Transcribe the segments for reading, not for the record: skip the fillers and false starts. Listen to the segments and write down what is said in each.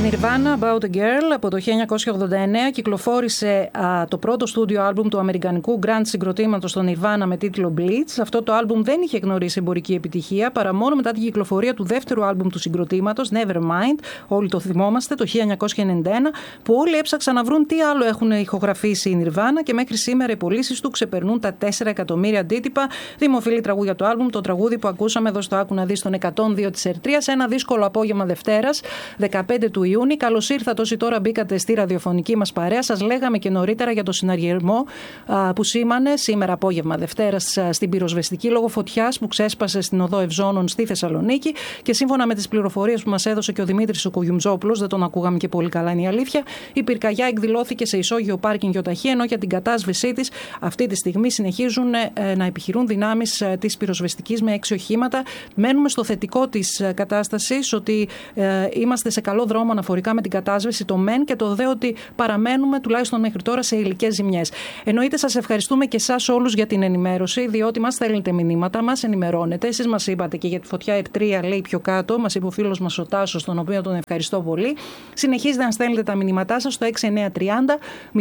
Nirvana, About a Girl, από το 1989 κυκλοφόρησε το πρώτο στούντιο άλμπουμ του αμερικανικού grand συγκροτήματος των Nirvana με τίτλο Bleach. Αυτό το άλμπουμ δεν είχε γνωρίσει εμπορική επιτυχία παρά μόνο μετά την κυκλοφορία του δεύτερου άλμπουμ του συγκροτήματος, Nevermind, όλοι το θυμόμαστε, το 1991, που όλοι έψαξαν να βρουν τι άλλο έχουν ηχογραφήσει οι Nirvana και μέχρι σήμερα οι πωλήσεις του ξεπερνούν τα 4 εκατομμύρια αντίτυπα. Δημοφιλή τραγούδια του άλμπουμ, το τραγούδι που ακούσαμε εδώ στο Άκου να δεις, στον 102 της Ερτρίας, ένα δύσκολο απόγευμα Δευτέρας, 15 του Ιούνιου. Καλώς ήρθατε όσοι τώρα μπήκατε στη ραδιοφωνική μας παρέα. Σας λέγαμε και νωρίτερα για το συναγερμό που σήμανε σήμερα απόγευμα Δευτέρας στην πυροσβεστική λόγω φωτιάς που ξέσπασε στην οδό Ευζώνων στη Θεσσαλονίκη. Και σύμφωνα με τις πληροφορίες που μας έδωσε και ο Δημήτρης ο Κουγιουμτζόπουλος, δεν τον ακούγαμε και πολύ καλά, είναι η αλήθεια, η πυρκαγιά εκδηλώθηκε σε ισόγειο πάρκινγκ Γιοταχή, ενώ για την κατάσβεσή της αυτή τη στιγμή συνεχίζουν να επιχειρούν δυνάμεις της πυροσβεστικής με 6 οχήματα. Μένουμε στο θετικό της κατάστασης, ότι είμαστε σε καλό δρόμο αναφορικά με την κατάσβεση, το μεν, και το δε ότι παραμένουμε τουλάχιστον μέχρι τώρα σε υλικές ζημιές. Εννοείται, σας ευχαριστούμε και εσάς όλους για την ενημέρωση, διότι μας στέλνετε μηνύματα, μας ενημερώνετε. Εσείς μας είπατε και για τη φωτιά Ερτρία, λέει πιο κάτω, μας είπε ο φίλος μας ο Τάσος, τον οποίο τον ευχαριστώ πολύ. Συνεχίζετε να στέλνετε τα μηνύματά σας στο 6930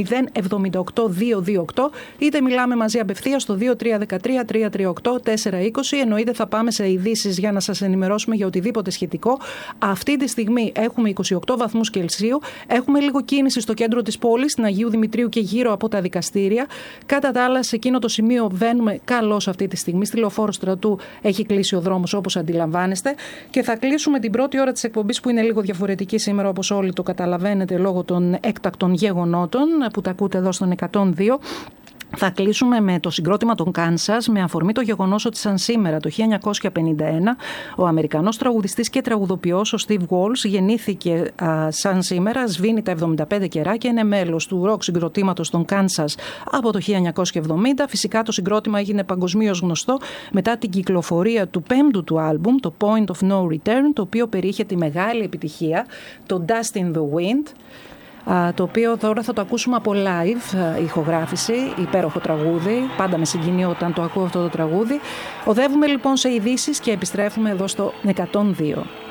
078 228, είτε μιλάμε μαζί απευθείας στο 2313 338 420. Εννοείται, θα πάμε σε ειδήσεις για να σας ενημερώσουμε για οτιδήποτε σχετικό. Αυτή τη στιγμή έχουμε 28 βαθμούς Κελσίου. Έχουμε λίγο κίνηση στο κέντρο της πόλης, στην Αγίου Δημητρίου και γύρω από τα δικαστήρια. Κατά τα άλλα, σε εκείνο το σημείο βαίνουμε καλώς αυτή τη στιγμή. Στη Λεωφόρο Στρατού έχει κλείσει ο δρόμος, όπως αντιλαμβάνεστε. Και θα κλείσουμε την πρώτη ώρα της εκπομπής, που είναι λίγο διαφορετική σήμερα, όπως όλοι το καταλαβαίνετε, λόγω των έκτακτων γεγονότων που τα ακούτε εδώ στον 102. Θα κλείσουμε με το συγκρότημα των Kansas, με αφορμή το γεγονός ότι σαν σήμερα το 1951 ο Αμερικανός τραγουδιστής και τραγουδοποιός ο Steve Walsh γεννήθηκε σαν σήμερα, σβήνει τα 75 καιράκια, είναι μέλος του ροκ συγκροτήματος των Kansas από το 1970. Φυσικά το συγκρότημα έγινε παγκοσμίως γνωστό μετά την κυκλοφορία του πέμπτου του άλμπουμ, το Point of No Return, το οποίο περιείχε τη μεγάλη επιτυχία, το Dust in the Wind, το οποίο τώρα θα το ακούσουμε από live ηχογράφηση, υπέροχο τραγούδι, πάντα με συγκινεί όταν το ακούω αυτό το τραγούδι. Οδεύουμε λοιπόν σε ειδήσεις και επιστρέφουμε εδώ στο 102.